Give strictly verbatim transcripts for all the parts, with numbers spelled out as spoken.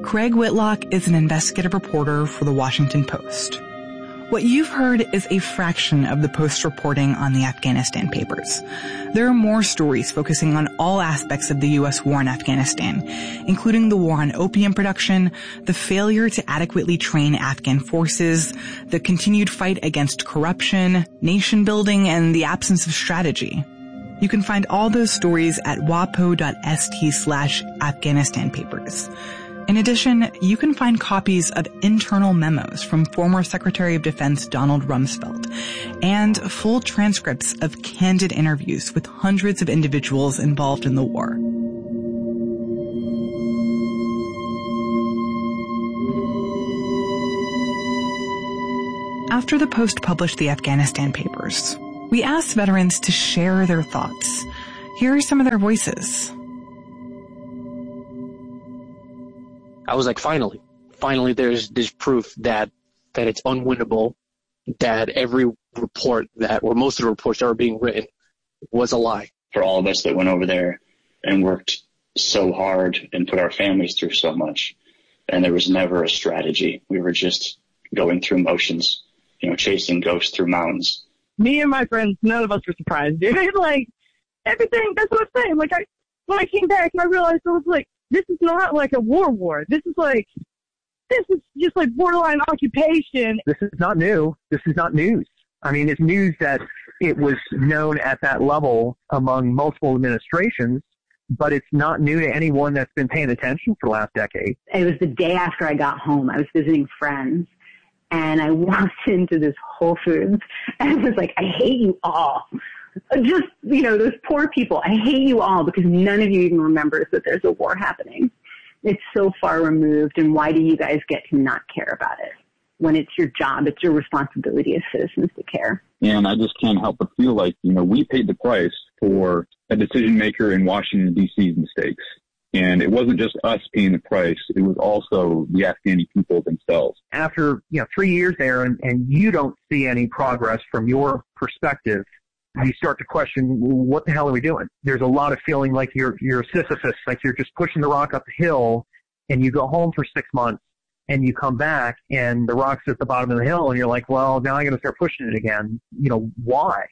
Craig Whitlock is an investigative reporter for The Washington Post. What you've heard is a fraction of the Post's reporting on the Afghanistan papers. There are more stories focusing on all aspects of the U S war in Afghanistan, including the war on opium production, the failure to adequately train Afghan forces, the continued fight against corruption, nation building, and the absence of strategy. You can find all those stories at wapo.st slash Afghanistan papers. In addition, you can find copies of internal memos from former Secretary of Defense Donald Rumsfeld and full transcripts of candid interviews with hundreds of individuals involved in the war. After the Post published the Afghanistan papers, we asked veterans to share their thoughts. Here are some of their voices. I was like, finally, finally there's this proof that, that it's unwinnable, that every report that, or most of the reports that were being written was a lie. For all of us that went over there and worked so hard and put our families through so much, and there was never a strategy. We were just going through motions, you know, chasing ghosts through mountains. Me and my friends, none of us were surprised, dude. Like, everything, that's what I'm saying. Like, I, when I came back and I realized I was like, this is not like a war war. This is like, this is just like borderline occupation. This is not new. This is not news. I mean, it's news that it was known at that level among multiple administrations, but it's not new to anyone that's been paying attention for the last decade. It was the day after I got home. I was visiting friends, and I walked into this Whole Foods, and I was like, I hate you all. Just, you know, those poor people. I hate you all because none of you even remembers that there's a war happening. It's so far removed, and why do you guys get to not care about it? When it's your job, it's your responsibility as citizens to care. And I just can't help but feel like, you know, we paid the price for a decision maker in Washington, D C's mistakes. And it wasn't just us paying the price. It was also the Afghani people themselves. After, you know, three years there and, and you don't see any progress from your perspective, you start to question, what the hell are we doing? There's a lot of feeling like you're, you're Sisyphus, like you're just pushing the rock up the hill, and you go home for six months and you come back and the rock's at the bottom of the hill and you're like, well, now I got to start pushing it again. You know, why?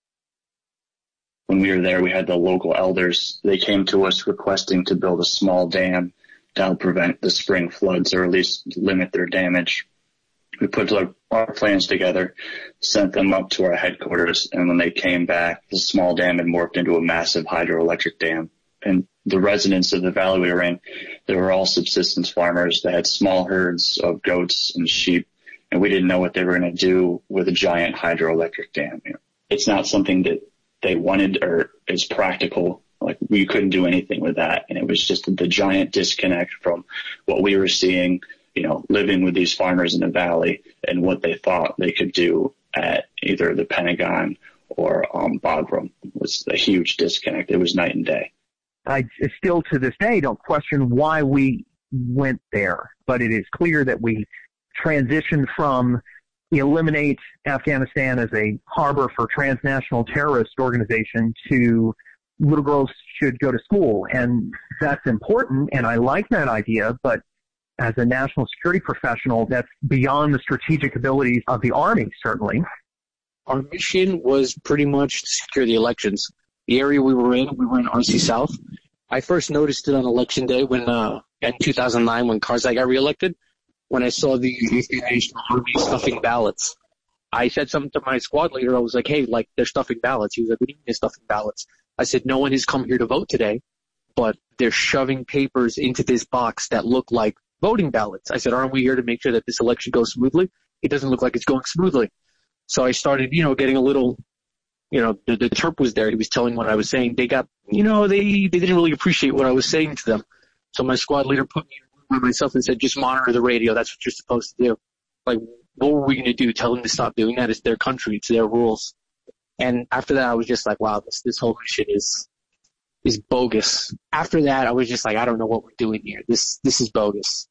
When we were there, we had the local elders. They came to us requesting to build a small dam to help prevent the spring floods or at least limit their damage. We put our plans together, sent them up to our headquarters, and when they came back, the small dam had morphed into a massive hydroelectric dam. And the residents of the valley we were in, they were all subsistence farmers. They had small herds of goats and sheep, and we didn't know what they were going to do with a giant hydroelectric dam. It's not something that they wanted or is practical. Like, we couldn't do anything with that, and it was just the giant disconnect from what we were seeing, you know, living with these farmers in the valley and what they thought they could do at either the Pentagon or um, Bagram. It was a huge disconnect. It was night and day. I still to this day don't question why we went there, but it is clear that we transitioned from eliminate Afghanistan as a harbor for transnational terrorist organization to little girls should go to school. And that's important, and I like that idea, but as a national security professional, that's beyond the strategic abilities of the Army, certainly. Our mission was pretty much to secure the elections. The area we were in, we were in R C South. I first noticed it on election day when, uh, in two thousand nine, when Karzai got reelected, when I saw the National Army stuffing ballots. I said something to my squad leader. I was like, hey, like, they're stuffing ballots. He was like, what do you mean they're stuffing ballots? I said, no one has come here to vote today, but they're shoving papers into this box that look like voting ballots. I said, aren't we here to make sure that this election goes smoothly? It doesn't look like it's going smoothly. So I started, you know, getting a little, you know, the, the Terp was there. He was telling what I was saying. They got, you know, they, they didn't really appreciate what I was saying to them. So my squad leader put me in a room by myself and said, just monitor the radio. That's what you're supposed to do. Like, what were we going to do? Tell them to stop doing that? It's their country. It's their rules. And after that, I was just like, wow, this, this whole mission is, is bogus. After that, I was just like, I don't know what we're doing here. This, this is bogus.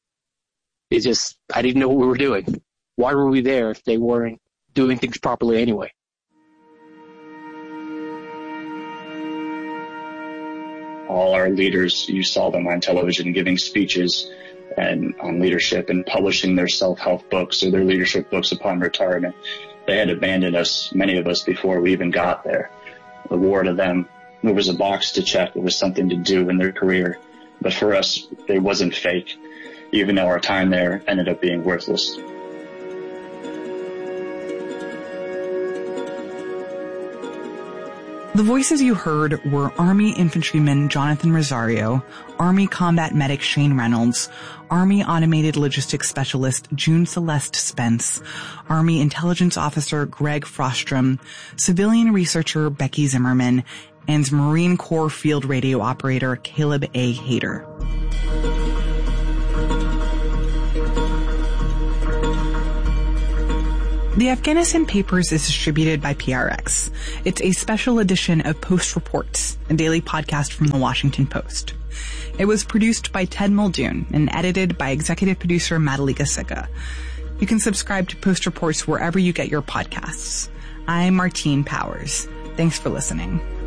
It just, I didn't know what we were doing. Why were we there if they weren't doing things properly anyway? All our leaders, you saw them on television giving speeches and on leadership and publishing their self-help books or their leadership books upon retirement. They had abandoned us, many of us, before we even got there. The war to them, it was a box to check. It was something to do in their career. But for us, it wasn't fake, even though our time there ended up being worthless. The voices you heard were Army Infantryman Jonathan Rosario, Army Combat Medic Shane Reynolds, Army Automated Logistics Specialist June Celeste Spence, Army Intelligence Officer Greg Frostrom, Civilian Researcher Becky Zimmerman, and Marine Corps Field Radio Operator Caleb A. Hayter. The Afghanistan Papers is distributed by P R X. It's a special edition of Post Reports, a daily podcast from the Washington Post. It was produced by Ted Muldoon and edited by executive producer Madalika Sikka. You can subscribe to Post Reports wherever you get your podcasts. I'm Martine Powers. Thanks for listening.